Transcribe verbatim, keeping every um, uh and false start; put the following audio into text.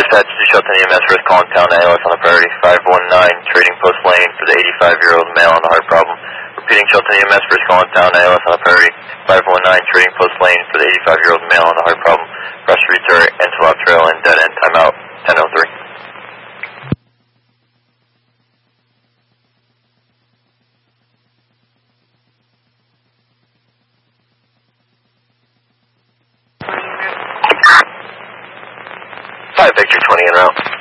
Dispatch to Shelton E M S, first calling town A L S on the priority, five one nine, trading post lane for the eighty-five-year-old male on the heart problem. Repeating Shelton E M S, first calling town A L S on the priority, five one nine, trading post lane for the eighty-five-year-old male on the heart problem. Rush to return, Antelope Trail and dead end, timeout, ten oh three. five Victor twenty en route.